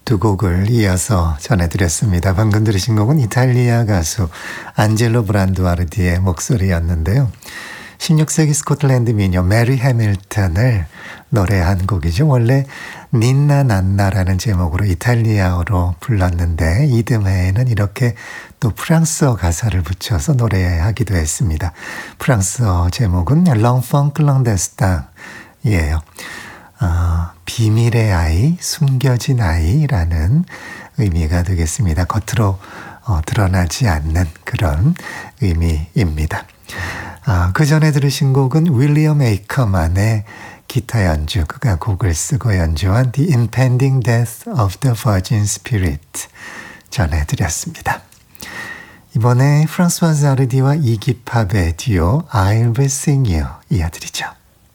두 곡을 이어서 전해드렸습니다. 방금 들으신 곡은 이탈리아 가수 안젤로 브란두아르디의 목소리였는데요. 16세기 스코틀랜드 미녀 메리 해밀턴을 노래한 곡이죠. 원래 닌나 난나라는 제목으로 이탈리아어로 불렀는데 이듬해에는 이렇게 또 프랑스어 가사를 붙여서 노래하기도 했습니다. 프랑스어 제목은 L'enfant clandestin이에요. 비밀의 아이, 숨겨진 아이라는 의미가 되겠습니다. 겉으로 드러나지 않는 그런 의미입니다. 그 전에 들으신 곡은 윌리엄 에이커만의 기타 연주, 그가 곡을 쓰고 연주한 The Impending Death of the Virgin Spirit 전해드렸습니다. 이번에 프랑스와 자르디와 이기팝의 듀오 I'll Be Sing You 이어드리죠.